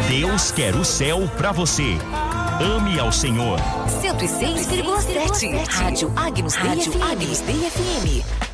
Deus quer o céu para você. Ame ao Senhor. 106,7. Rádio Agnus Dei FM.